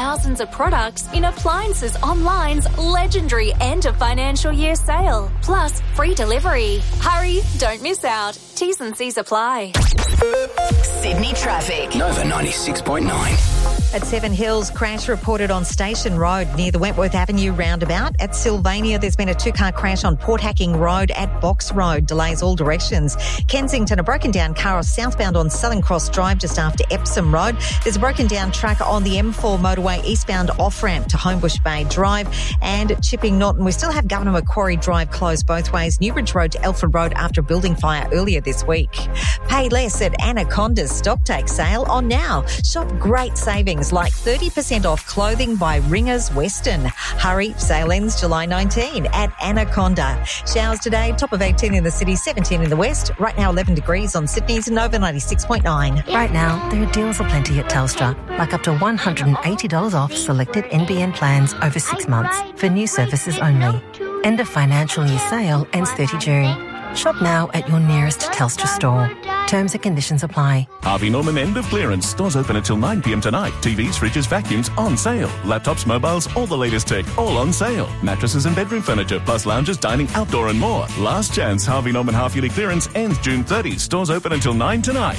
thousands of products in Appliances Online's legendary end of financial year sale. Plus, free delivery. Hurry, don't miss out. T's and C's apply. Sydney traffic. Nova 96.9. At Seven Hills, crash reported on Station Road near the Wentworth Avenue roundabout. At Sylvania, there's been a two-car crash on Port Hacking Road at Box Road. Delays all directions. Kensington, a broken down car southbound on Southern Cross Drive just after Epsom Road. There's a broken down truck on the M4 motorway eastbound off-ramp to Homebush Bay Drive. And Chipping Norton, we still have Governor Macquarie Drive closed both ways. Newbridge Road to Elford Road after a building fire earlier this week. Pay less at Anaconda's stocktake sale on now. Shop great savings like 30% off clothing by Ringers Western. Hurry, sale ends July 19 at Anaconda. Showers today, top of 18 in the city, 17 in the west. Right now 11 degrees on Sydney's Nova 96.9. Right now, there are deals aplenty at Telstra, like up to $180 off selected NBN plans over 6 months for new services only. End of financial year sale ends 30 June. Shop now at your nearest Telstra store. Terms and conditions apply. Harvey Norman end of clearance. Stores open until 9 p.m. tonight. TVs, fridges, vacuums on sale. Laptops, mobiles, all the latest tech, all on sale. Mattresses and bedroom furniture, plus lounges, dining, outdoor and more. Last chance Harvey Norman half-yearly clearance ends June 30. Stores open until 9 tonight.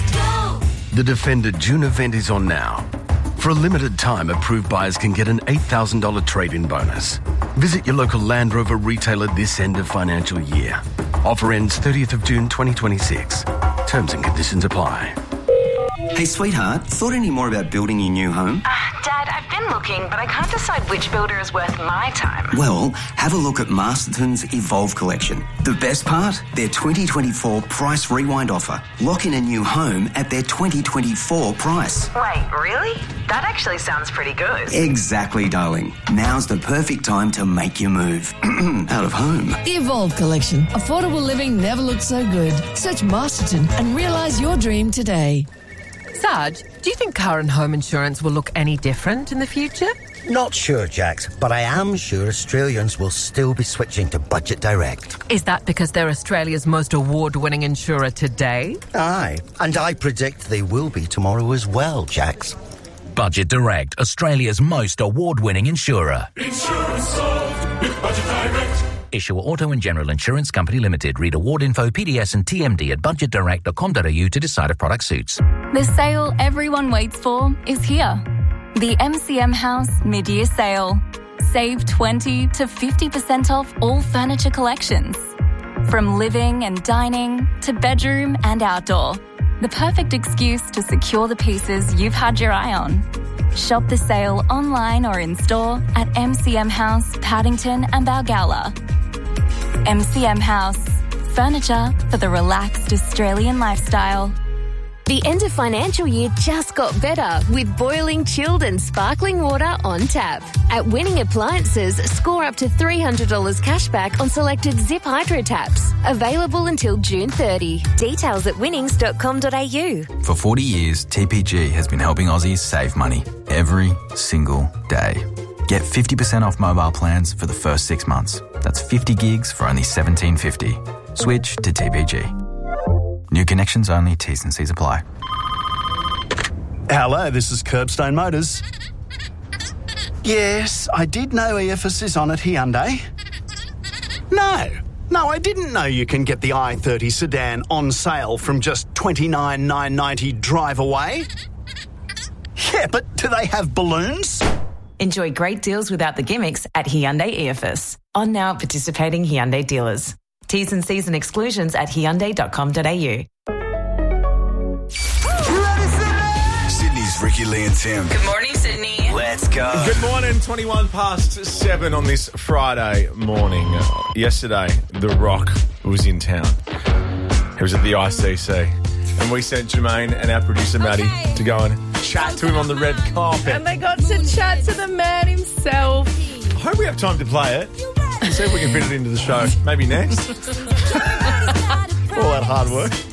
The Defender June event is on now. For a limited time, approved buyers can get an $8,000 trade-in bonus. Visit your local Land Rover retailer this end of financial year. Offer ends 30th of June 2026. Terms and conditions apply. Hey, sweetheart, thought any more about building your new home? Dad, I've been looking, but I can't decide which builder is worth my time. Well, have a look at Masterton's Evolve collection. The best part? Their 2024 price rewind offer. Lock in a new home at their 2024 price. Wait, really? That actually sounds pretty good. Exactly, darling. Now's the perfect time to make your move. Out of home. The Evolve collection. Affordable living never looked so good. Search Masterton and realise your dream today. Sarge, do you think car and home insurance will look any different in the future? Not sure, Jax, but I am sure Australians will still be switching to Budget Direct. Is that because they're Australia's most award-winning insurer today? Aye, and I predict they will be tomorrow as well, Jax. Budget Direct, Australia's most award-winning insurer. Insurance solved with Budget Direct. Issuer Auto and General Insurance Company Limited. Read award info, PDS and TMD at budgetdirect.com.au to decide if product suits. The sale everyone waits for is here. The MCM House Mid-Year Sale. Save 20 to 50% off all furniture collections. From living and dining to bedroom and outdoor. The perfect excuse to secure the pieces you've had your eye on. Shop the sale online or in store at MCM House, Paddington and Balgowlah. MCM House. Furniture for the relaxed Australian lifestyle. The end of financial year just got better with boiling, chilled and sparkling water on tap. At Winning Appliances, score up to $300 cashback on selected Zip Hydro taps. Available until June 30. Details at winnings.com.au. For 40 years, TPG has been helping Aussies save money every single day. Get 50% off mobile plans for the first 6 months. That's 50 gigs for only $17.50. Switch to TPG. New connections only, T's and C's apply. Hello, this is Curbstone Motors. Yes, I did know EFS is on at Hyundai. No, I didn't know you can get the i30 sedan on sale from just $29,990 drive away. Yeah, but do they have balloons? Enjoy great deals without the gimmicks at Hyundai EFS. On now at participating Hyundai dealers. T's and C's and exclusions at hyundai.com.au. Sydney's Ricky, Lee and Tim. Good morning, Sydney. Let's go. Good morning, 21 past 7 on this Friday morning. Yesterday, The Rock was in town. He was at the ICC. And we sent Jermaine and our producer, Maddie, to go and chat to him on the red carpet. And they got to chat to the man himself. I hope we have time to play it. See if we can fit it into the show. Maybe next. All that hard work.